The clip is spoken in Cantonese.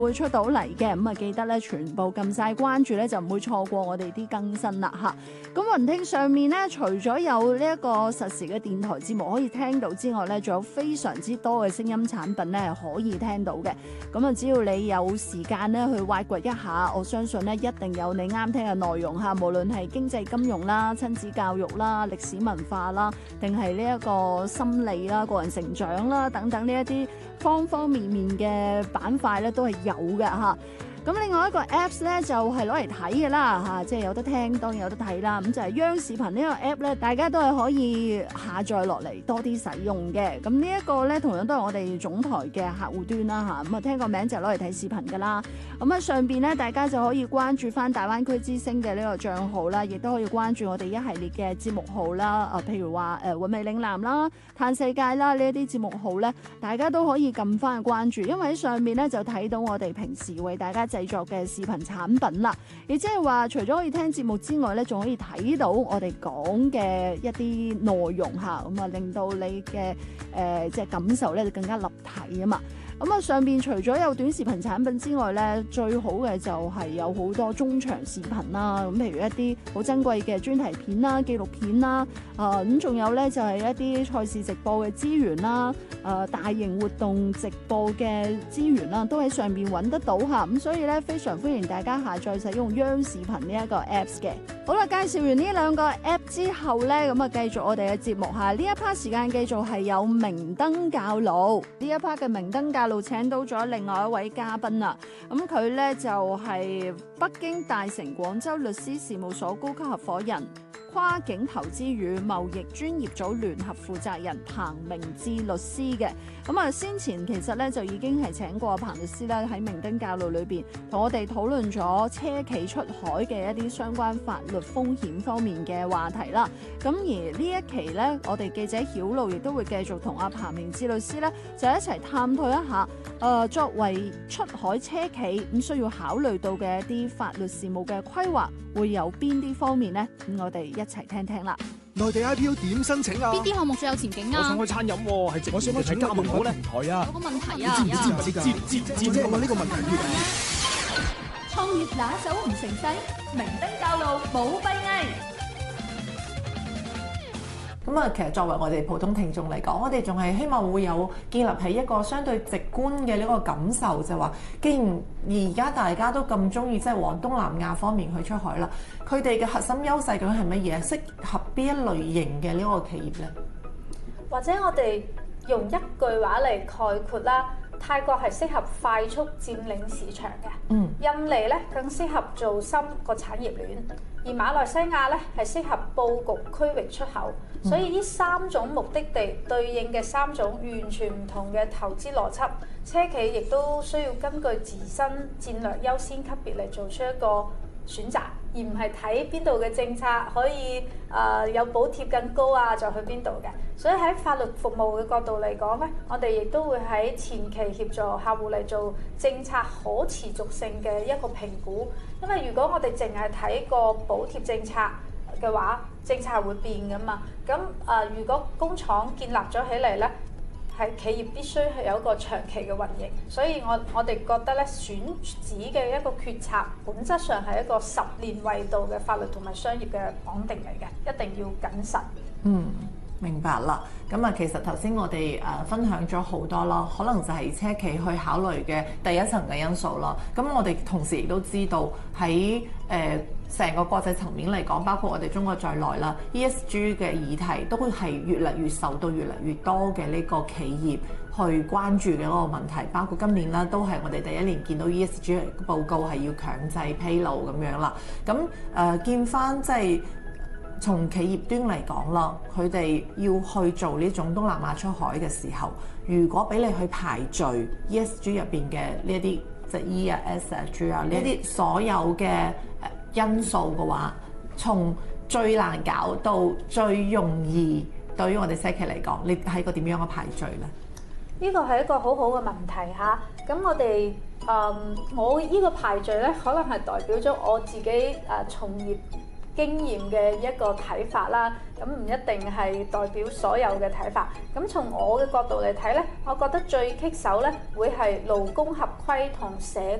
會出到嚟嘅，咁啊記得咧全部撳晒關注咧，就唔會錯過我哋啲更新啦嚇。咁雲聽上面咧，除咗有呢一個實時嘅電台節目可以聽到之外咧，仲有非常之多嘅聲音產品咧係可以聽到嘅。咁啊，只要你有時間咧去挖掘一下，我相信咧一定有你啱聽嘅內容嚇。無論係經濟金融啦、親子教育啦、歷史文化啦，定係呢一個心理啦、個人成長啦等等呢一啲方方面面嘅板塊咧，都係有嘅嚇。咁另外一個 Apps 咧就係攞嚟睇嘅啦嚇，即係有得聽當然有得睇啦。咁就係央視頻呢個 App 咧，大家都係可以下載落嚟多啲使用嘅。咁呢一個咧同樣都係我哋總台嘅客戶端啦嚇。咁啊聽個名就係攞嚟睇視頻㗎啦。咁啊上邊咧大家就可以關注翻大灣區之星嘅呢個帳號啦，亦都可以關注我哋一系列嘅節目號啦。譬如話韻味嶺南啦、嘆世界啦呢一啲節目號咧，大家都可以撳翻去關注，因為喺上面咧就睇到我哋平時為大家製作嘅視頻產品啦，亦即係話除咗可以聽節目之外咧，仲可以睇到我哋講嘅一啲內容嚇，咁啊令到你嘅即係感受咧就更加立體啊嘛。咁啊上邊除咗有短視頻產品之外咧，最好嘅就係有好多中長視頻啦。咁譬如一啲好珍貴嘅專題片啦、紀錄片啦，咁仲有咧就係一啲賽事直播嘅資源啦、大型活動直播嘅資源啦，都喺上邊揾得到嚇。咁所以咧非常歡迎大家下載使用央視頻呢一個 Apps 嘅。好啦，介紹完呢兩個 App 之後咧，咁啊繼續我哋嘅節目嚇。呢一 part 時間繼續係有明燈教路，呢一 part 嘅明燈教路請到咗另外一位嘉賓啦。咁佢咧就係北京大成廣州律師事務所高級合夥人、跨境投資與貿易專業組聯合負責人彭明志律師嘅。咁啊，先前其實咧就已經係請過彭律師咧喺明燈教路裏邊同我哋討論咗車企出海嘅一啲相關法律風險方面嘅話題啦。咁而呢一期咧，我哋記者曉路亦都會繼續同阿彭明志律師咧就一齊探討一下，作為出海車企咁需要考慮到嘅一啲法律事務嘅規劃會有邊啲方面呢？咁我哋一齊聽聽啦。 內地 IPO 點申請啊？ 邊啲項目最有前景啊？ 我想開餐飲喎，係直接睇加盟好咧。平台啊， 有個問題啊， 知唔知呢個問題？ 創業拿手唔成勢，明燈教路冇閉翳。 咁啊，其實作為我哋普通聽眾嚟講，我哋仲係希望會有建立起一個相對直觀嘅呢個感受，就話，既然而家大家都咁中意即係往東南亞方面去出海啦，佢哋嘅核心優勢究竟係乜嘢？適合邊一類型嘅呢個企業呢？ 或者我哋用一句話嚟概括啦，泰國係適合快速佔領市場嘅，印尼咧更適合做深個產業鏈，而馬來西亞咧係適合佈局區域出口。所以呢三種目的地對應嘅三種完全唔同嘅投資邏輯，車企亦都需要根據自身戰略優先級別嚟做出一個選擇，而唔係睇邊度嘅政策可以有補貼更高啊，就去邊度嘅。所以喺法律服務嘅角度嚟講咧，我哋亦都會喺前期協助客戶嚟做政策可持續性嘅一個評估。因為如果我哋淨係睇個補貼政策嘅話，政策係會變噶嘛。咁如果工廠建立咗起嚟咧，係企業必須係有一個長期嘅運營，所以我哋覺得咧，選址嘅一個決策本質上係一個10年維度嘅法律同埋商業嘅綁定嚟嘅，一定要謹慎。 明白啦。咁啊，其實頭先我哋分享咗好多咯，可能就係車企去考慮嘅第一層嘅因素咯。咁我哋同時亦都知道喺成個國際層面嚟講，包括我哋中國在內啦 ，ESG 嘅議題都係越嚟越受到越嚟越多嘅呢個企業去關注嘅嗰個問題。包括今年啦，都係我哋第一年見到 ESG 報告係要強制披露咁樣啦。咁見翻即係從企業端嚟講啦，佢哋要去做呢種東南亞出海嘅時候，如果俾你去排序 ESG 入邊嘅呢一啲即係 E 啊、S 啊、G 啊呢一啲所有嘅因素嘅話，從最難搞到最容易，對於我哋車企嚟講，你係個點樣嘅排序呢？ 呢個係一個好好嘅問題嚇。咁我哋我呢個排序咧，可能係代表咗我自己從業經驗嘅一個睇法啦，咁唔一定係代表所有嘅睇法。咁從我嘅角度嚟睇咧，我覺得最棘手咧會係勞工合規同社